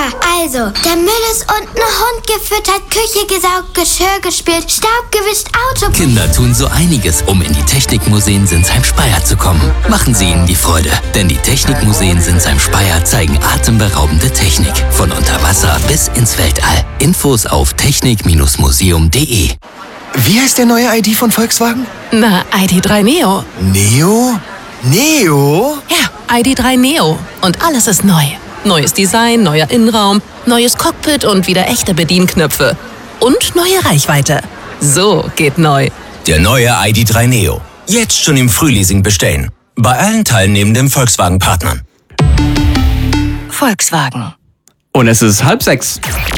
Papa, also, der Müll ist unten, Hund gefüttert, Küche gesaugt, Geschirr gespült, Staub gewischt, Auto... Kinder tun so einiges, um in die Technikmuseen Sinsheim-Speyer zu kommen. Machen Sie ihnen die Freude, denn die Technikmuseen Sinsheim-Speyer zeigen atemberaubende Technik. Von unter Wasser bis ins Weltall. Infos auf technik-museum.de. Wie heißt der neue ID von Volkswagen? Na, ID.3 Neo. Neo? Neo? Ja, ID.3 Neo. Und alles ist neu. Neues Design, neuer Innenraum, neues Cockpit und wieder echte Bedienknöpfe. Und neue Reichweite. So geht neu. Der neue ID.3 Neo. Jetzt schon im Frühleasing bestellen. Bei allen teilnehmenden Volkswagen-Partnern. Volkswagen. Und es ist 5:30.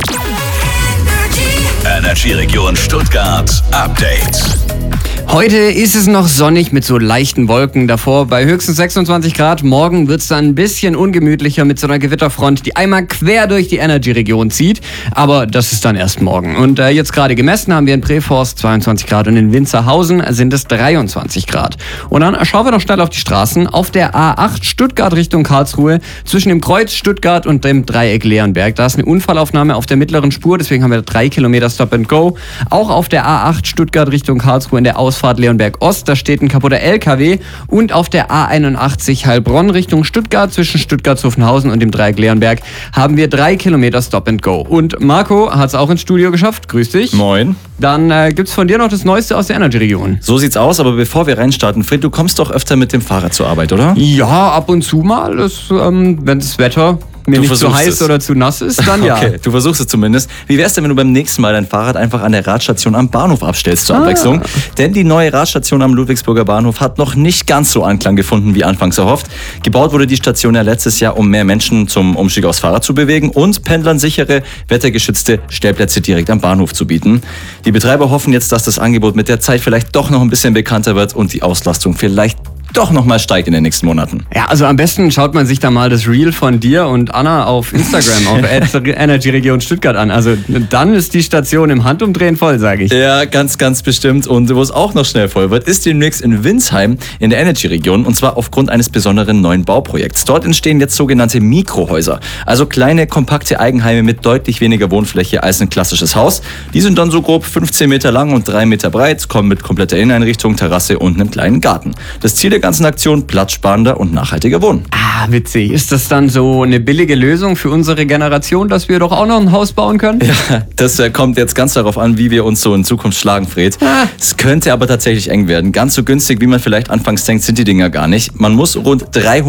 Energy-Region Stuttgart Update. Heute ist es noch sonnig mit so leichten Wolken davor bei höchstens 26 Grad. Morgen wird es dann ein bisschen ungemütlicher mit so einer Gewitterfront, die einmal quer durch die Energy-Region zieht. Aber das ist dann erst morgen. Und jetzt gerade gemessen haben wir in Preforst 22 Grad und in Winzerhausen sind es 23 Grad. Und dann schauen wir noch schnell auf die Straßen. Auf der A8 Stuttgart Richtung Karlsruhe zwischen dem Kreuz Stuttgart und dem Dreieck Leonberg. Da ist eine Unfallaufnahme auf der mittleren Spur, deswegen haben wir 3 Kilometer Stop and Go. Auch auf der A8 Stuttgart Richtung Karlsruhe in der Ausfahrt Leonberg Ost, da steht ein kaputter LKW. Und auf der A81 Heilbronn Richtung Stuttgart zwischen Stuttgart-Zuffenhausen und dem Dreieck Leonberg haben wir 3 Kilometer Stop and Go. Und Marco hat es auch ins Studio geschafft. Grüß dich. Moin. Dann gibt's von dir noch das Neueste aus der Energy-Region. So sieht's aus, aber bevor wir reinstarten, Fred, du kommst doch öfter mit dem Fahrrad zur Arbeit, oder? Ja, ab und zu mal. Wenn das Wetter mir nicht zu heiß oder zu nass ist, dann ja. Okay, du versuchst es zumindest. Wie wär's denn, wenn du beim nächsten Mal dein Fahrrad einfach an der Radstation am Bahnhof abstellst zur Abwechslung? Denn die neue Radstation am Ludwigsburger Bahnhof hat noch nicht ganz so Anklang gefunden, wie anfangs erhofft. Gebaut wurde die Station ja letztes Jahr, um mehr Menschen zum Umstieg aufs Fahrrad zu bewegen und Pendlern sichere, wettergeschützte Stellplätze direkt am Bahnhof zu bieten. Die Betreiber hoffen jetzt, dass das Angebot mit der Zeit vielleicht doch noch ein bisschen bekannter wird und die Auslastung vielleicht doch nochmal steigt in den nächsten Monaten. Ja, also am besten schaut man sich da mal das Reel von dir und Anna auf Instagram, auf Energy-Region Stuttgart an. Also dann ist die Station im Handumdrehen voll, sage ich. Ja, ganz, ganz bestimmt. Und wo es auch noch schnell voll wird, ist demnächst in Winsheim in der Energy-Region. Und zwar aufgrund eines besonderen neuen Bauprojekts. Dort entstehen jetzt sogenannte Mikrohäuser. Also kleine, kompakte Eigenheime mit deutlich weniger Wohnfläche als ein klassisches Haus. Die sind dann so grob 15 Meter lang und 3 Meter breit, kommen mit kompletter Inneneinrichtung, Terrasse und einem kleinen Garten. Das Ziel der ganzen Aktion: platzsparender und nachhaltiger Wohnen. Ah, witzig. Ist das dann so eine billige Lösung für unsere Generation, dass wir doch auch noch ein Haus bauen können? Ja, das kommt jetzt ganz darauf an, wie wir uns so in Zukunft schlagen, Fred. Es könnte aber tatsächlich eng werden. Ganz so günstig, wie man vielleicht anfangs denkt, sind die Dinger gar nicht. Man muss rund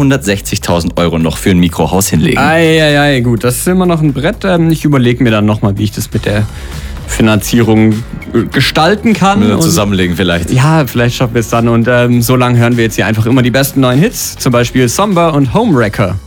360.000 Euro noch für ein Mikrohaus hinlegen. Ei, gut, das ist immer noch ein Brett. Ich überlege mir dann nochmal, wie ich das mit der Finanzierung gestalten kann. Oder zusammenlegen vielleicht. Ja, vielleicht schaffen wir es dann. Und so lange hören wir jetzt hier einfach immer die besten neuen Hits. Zum Beispiel Somber und Homewrecker.